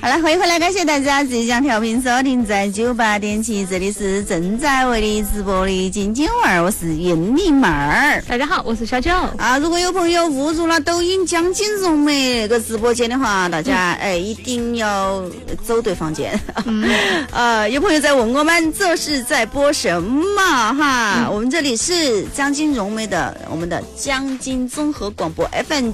好了，欢迎回来，感谢大家即将调频收听在98.7，这里是正在为你直播的金金味，我是袁丽妹儿。 大家好，我是小九啊。如果有朋友误入了抖音江金融美那个直播间的话，大家一定要走对房间。有朋友在问我们这是在播什么哈？我们这里是江金融美的我们的江金综合广播 FM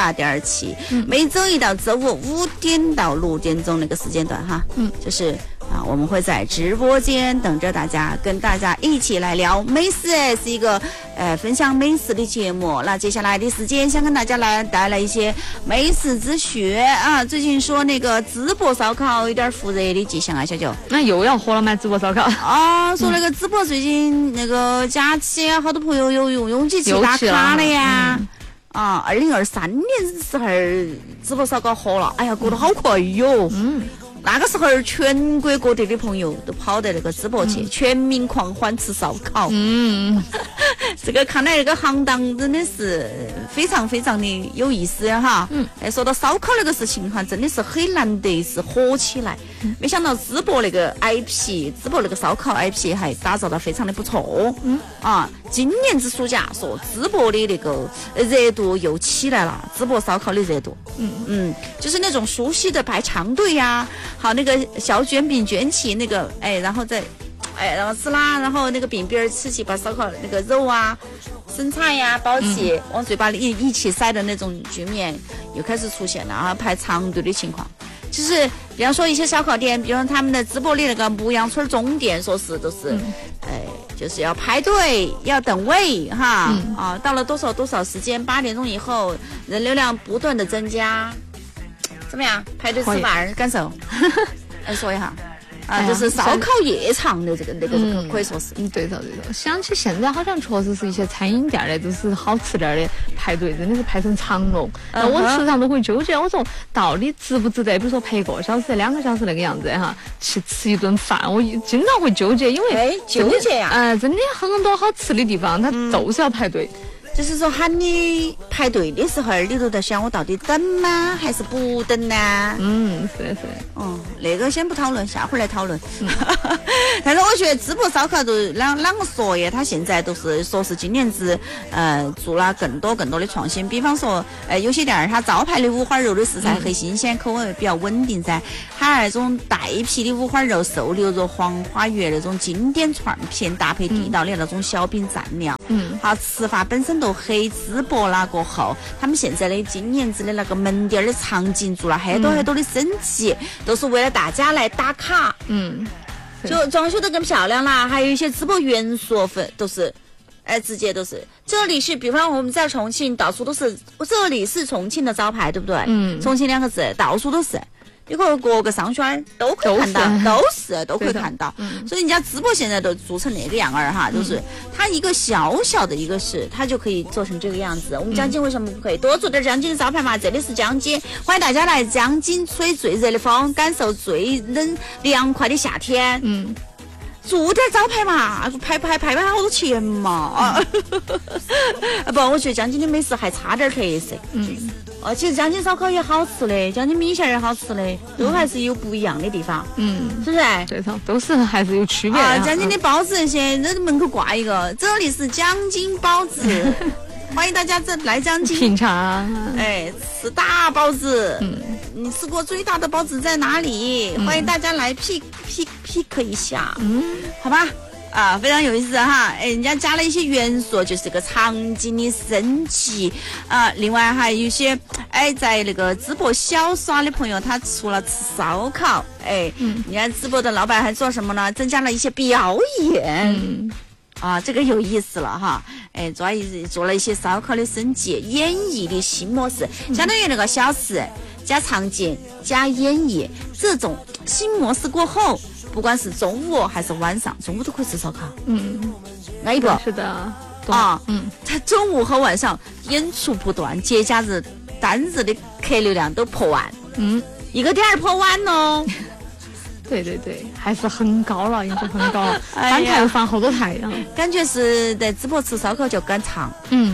98.7，每周一到周五5点到6点钟那个时间段哈，就是我们会在直播间等着大家，跟大家一起来聊美食，是一个分享美食的节目。那接下来的时间，想跟大家来带来一些美食之学啊。最近说那个淄博烧烤有点复热的迹象啊，小九。 那又要火了吗？淄博烧烤啊，说那个淄博最近那个假期啊，好多朋友有拥挤去打卡了呀。2023年时候淄博烧烤火了，哎呀，过得好快哟。那个时候全国各地的朋友都跑到那个淄博去，全民狂欢吃烧烤。这个看来那个行当真的是非常非常的有意思哈。说到烧烤那个事情哈，真的是很难得是火起来。没想到淄博那个 IP， 淄博那个烧烤 IP 还打造得非常的不错。今年子暑假说淄博的那个热度又起来了，淄博烧烤的热度。就是那种熟悉的排长队呀。好，那个小卷饼卷起那个，然后撕拉，然后那个饼边吃起，把烧烤那个肉啊、生菜呀包起，往嘴巴里一起塞的那种局面又开始出现了啊，排长队的情况。就是比方说一些烧烤店，比如他们的淄博的那个牧羊村总店，说是都是，就是要排队要等位哈，到了多少时间，8点钟以后人流量不断的增加。怎么样？排队吃饭感受？来说一下就是烧烤夜场的这个可以说是。 对头。想起现在好像确实是一些餐饮店的，就是好吃点的排队真的是排成长龙。我时常都会纠结，我说到底值不值得？比如说排1个小时、2个小时那个样子哈，去吃一顿饭，我经常会纠结，因为纠结呀。 真的很多好吃的地方，它就是要排队。 就是说喊你排队的时候，你都在想我到底等吗还是不等呢？ 是。 那个先不讨论，下回来讨论。但是我觉得淄博烧烤都啷个说呀？他现在都是说是今年子做了更多的创新，比方说有些店儿它招牌的五花肉的食材很新鲜，口味比较稳定噻。还有那种带皮的五花肉、瘦牛肉、黄花鱼那种经典串片，搭配地道的那种小饼蘸料。好，吃法本身都很淄博了。过后他们现在的今年子的那个门店的场景做了很多的升级，都是为了大家来打卡。就装修得更漂亮啦，还有一些淄博元素都是直接都是。这里是比方我们在重庆到处都是，这里是重庆的招牌，对不对？重庆2个字到处都是，你可各个商圈都可以看到，都可以看到。所以人家淄博现在都做成那个样儿哈，就是它一个小小的一个市，它就可以做成这个样子。我们江津为什么不可以多做点江津的招牌嘛？这里是江津，欢迎大家来江津吹最热的风，感受最凉快的夏天。做点招牌嘛，排好多钱嘛。不，我觉得江津的美食还差点特色。其实江津烧烤也好吃的，江津米线也好吃的，都还是有不一样的地方。是不是？ 对头，都是还是有区别的。 江津的包子那些，那门口挂一个，这里是江津包子。欢迎大家来江津品尝， 吃大包子。你吃过最大的包子在哪里？欢迎大家来 pick 一下。好吧。非常有意思哈，人家加了一些元素，就是个场景的升级另外还有一些在那个淄博小耍的朋友，他除了吃烧烤，人家淄博的老板还做什么呢？增加了一些表演。这个有意思了哈，做了一些烧烤的升级，演绎的新模式，相当于那个小吃加场景加演绎这种新模式过后，不管是中午还是晚上，中午都可以吃烧烤。那一个是的他中午和晚上演出不断，节假日单日的客流量都破万。一个点儿破万哦。 对，还是很高了，已经很高了。翻台又翻好多台了， 感觉是在淄博吃烧烤就赶场。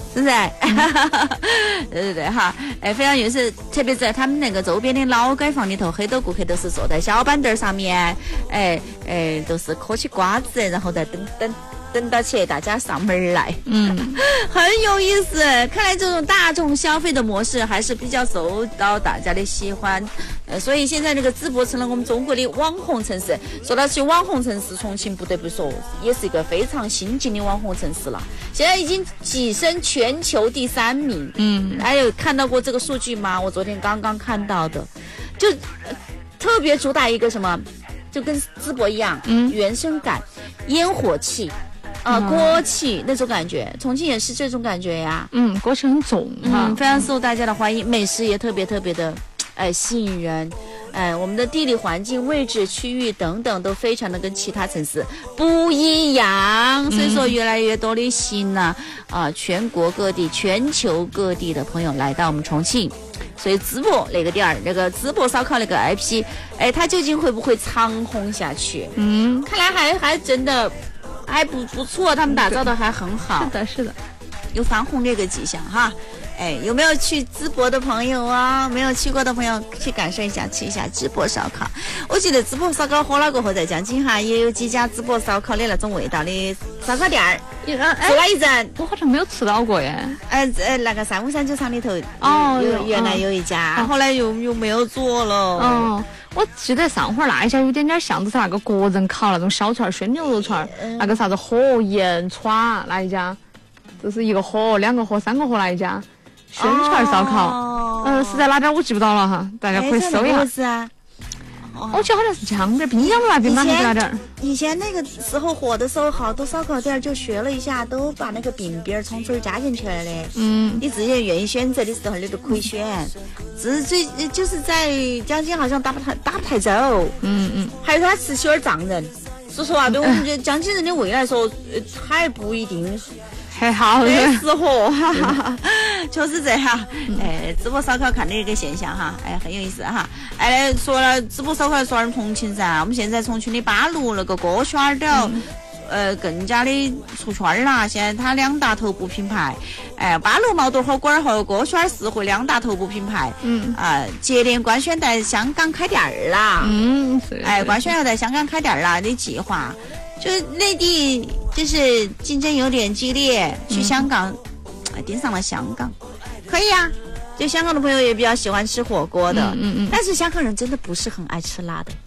是不是？对哈，非常有意思，特别在他们那个周边的老街坊里头，很多顾客都是坐在小板凳上面，都是嗑起瓜子，然后再等到起大家上门来，很有意思。看来这种大众消费的模式还是比较受到大家的喜欢，所以现在这个淄博成了我们中国的网红城市。说到起网红城市，重庆不得不说也是一个非常新晋的网红城市了，现在已经跻身全球第3名。还有看到过这个数据吗？我昨天刚刚看到的，就特别主打一个什么，就跟淄博一样，原生感，烟火气。锅气那种感觉，重庆也是这种感觉呀。 锅气很重非常受大家的欢迎，美食也特别的，吸引人。我们的地理环境、位置、区域等等都非常的跟其他城市不一样，所以说越来越多的吸引了全国各地、全球各地的朋友来到我们重庆。所以淄博那个点儿，那个淄博烧烤那个 IP， 它究竟会不会长红下去？看来还真的。还不错，他们打造的还很好。 是的， 有翻红的一个迹象哈。有没有去淄博的朋友啊？没有去过的朋友去感受一下，吃一下淄博烧烤。我记得淄博烧烤火了过后，在江津哈也有几家淄博烧烤的那种味道的烧烤店儿。做了一阵， 我好像没有吃到过耶。 那个353酒厂里头原来有一家，后来又没有做了。 我记得上会儿那一家有点像是那个个人烤那种小串鲜牛肉串，那个啥子火盐串那一家，就是1个火、2个火、3个火那一家鲜串烧烤，是在哪边我记不到了哈，大家可以搜一下。我记得好像是江边滨江路那边嘛，还是哪点？ 以前那个时候火的时候，好多烧烤店就学了一下，都把那个饼边葱丝加进去了的。你自己愿意选择的时候，你都可以选。就是在江津好像打不太走。还有他吃起有点胀人。说实话，对我们这江津人的胃来说，还不一定。 还好的适合，确实这样。淄博烧烤看的一个现象哈，很有意思哈。说了淄博烧烤，说了重庆噻，我们现在重庆的八路那个锅圈儿都更加的出圈了。现在它2大头部品牌，八路毛肚火锅和锅圈儿是会2大头部品牌。接连官宣在香港开店儿啦。官宣要在香港开店儿啦的计划。就内地就是竞争有点激烈，去香港，盯上了香港，可以啊。就香港的朋友也比较喜欢吃火锅的，但是香港人真的不是很爱吃辣的。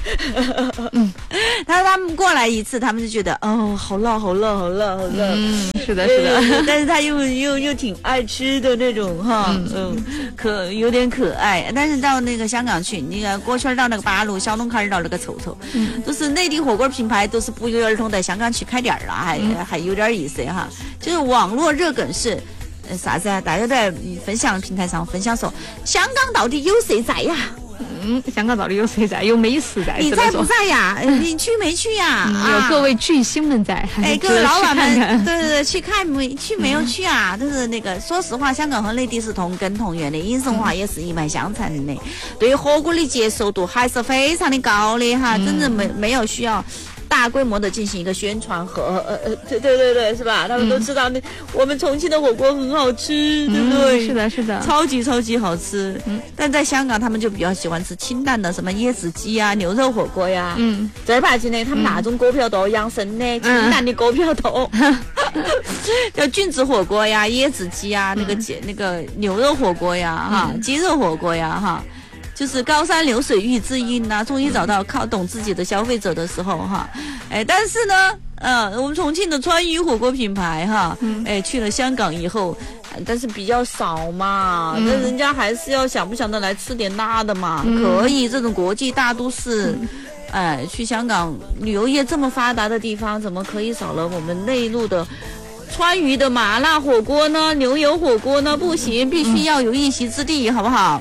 但是他们过来一次，他们就觉得好辣。 是的。 但是他又挺爱吃的那种哈，有点可爱。但是到那个香港去，那个锅圈到那个八路，小龙坎到那个臭，都是内地火锅品牌，都是不约而同在香港去开店了，还有点意思哈。就是网络热梗是啥子啊？大家在分享平台上分享说，香港到底有谁在呀？ 香港到底有谁在？有美食在？ 你在不在呀？你去没去呀？ 有各位巨星们在。 各位老板们，对，去看没有去啊？就是那个，说实话，香港和内地是同根同源的，饮食文化也是一脉相承的。对于火锅的接受度还是非常的高的哈，真正没有需要大规模的进行一个宣传和对，是吧？他们都知道我们重庆的火锅很好吃，对不对？ 是的， 超级好吃。但在香港他们就比较喜欢吃清淡的，什么椰子鸡啊、牛肉火锅呀。正儿八经的，他们那种锅票多养生的，清淡的锅票多。叫菌子火锅呀、椰子鸡啊、那个牛肉火锅呀、鸡肉火锅呀哈。就是高山流水遇知音呐，终于找到靠懂自己的消费者的时候哈，但是呢，我们重庆的川渝火锅品牌哈，去了香港以后，但是比较少嘛，那人家还是要想不想得来吃点辣的嘛，可以这种国际大都市。去香港旅游业这么发达的地方，怎么可以少了我们内陆的川渝的麻辣火锅呢？牛油火锅呢？不行，必须要有一席之地，好不好？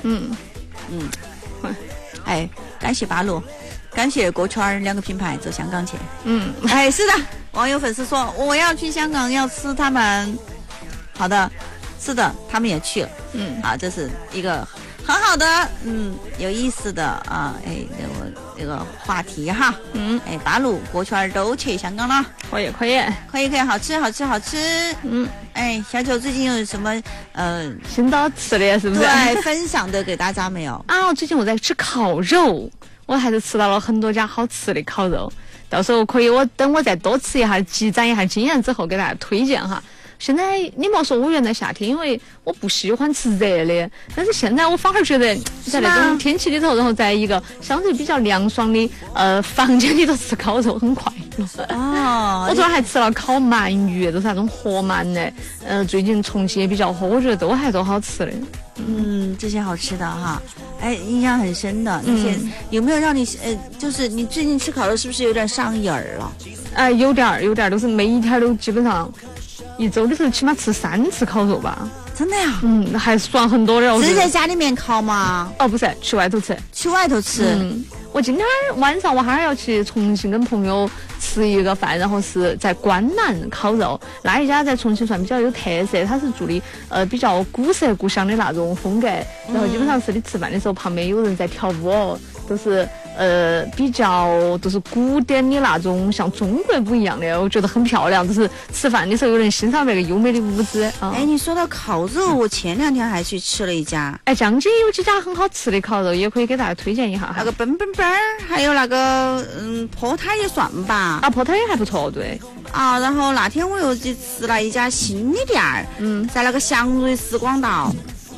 感谢八路，感谢锅圈2个品牌走香港去。是的，网友粉丝说我要去香港要吃他们，好的，是的，他们也去了。这是一个很好的有意思的啊， 这个话题哈。大陆过圈儿都去香港了， 可以， 可以，好吃。小九最近有什么新的吃的是不是？ 对，分享的给大家没有？ 啊，最近我在吃烤肉，我还是吃到了很多家好吃的烤肉，到时候可以等我再多吃一下，积攒一下经验之后给大家推荐哈。现在你莫说我原来夏天，因为我不喜欢吃热的，但是现在我反而觉得在那种天气里头，然后在一个相对比较凉爽的房间里头吃烤肉很快乐。我昨天还吃了烤鳗鱼，都是那种活鳗的，最近重庆也比较火，我觉得都好吃的。 这些好吃的哈，印象很深的那些，有没有让你就是你最近吃烤肉是不是有点上瘾了？ 有点，都是每一天都基本上。一周的时候起码吃3次烤肉吧？ 真的呀？ 还算很多的。 自己在家里面烤吗？ 不是，去外头吃。我今天晚上我还要去重庆跟朋友吃一个饭，然后是在关南烤肉，那一家在重庆算比较有特色，它是做的比较古色古香的那种风格，然后基本上是你吃饭的时候旁边有人在跳舞，都是比较都是古典的那种，像中国不一样的，我觉得很漂亮，就是吃饭的时候有人欣赏那个优美的舞姿。 你说到烤肉，我前2天还去吃了一家， 江津有几家很好吃的烤肉，也可以给大家推荐一下。 那个奔还有那个坡摊也算吧。 坡摊也还不错，对。 然后那天我又去吃了一家新的店儿，在那个祥瑞时光道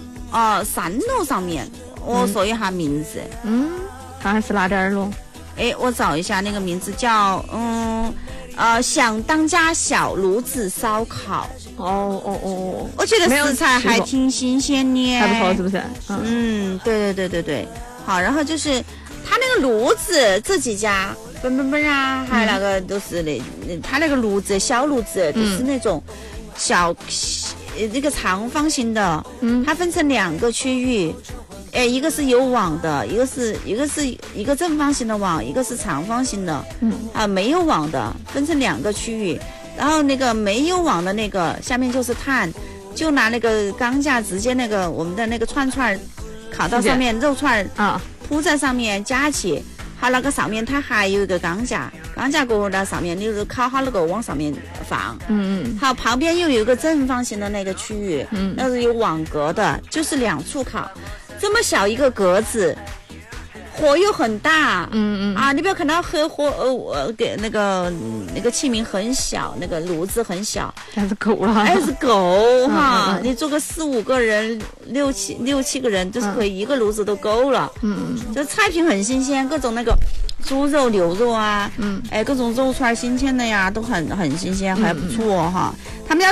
3楼上面，我说一下名字。 看还是哪点儿咯？ 我找一下那个名字叫响当家小炉子烧烤。我觉得食材还挺新鲜的， 还不错，是不是？ 对。好，然后就是他那个炉子，这几家奔啊，还有那个都是他那个炉子小炉子都是那种小那个长方形的，它分成2个区域。一个是有网的，一个是一个正方形的网，一个是长方形的，没有网的，分成2个区域。然后那个没有网的那个下面就是炭，就拿那个钢架直接那个我们的那个串烤到上面，肉串铺在上面夹起，好，那个上面它还有一个钢架过后到上面，你就是烤好了个往上面放。好，旁边又有一个正方形的那个区域，那是有网格的，就是2处烤。这么小一个格子，火又很大，你不要看到给那个器皿很小，那个炉子很小， 还是够了， 哈，你做个4、5个人，6、7个人，就是可以一个炉子都够了，就菜品很新鲜，各种那个猪肉、牛肉啊，各种肉串新鲜的呀，都很新鲜，还不错哈。他们家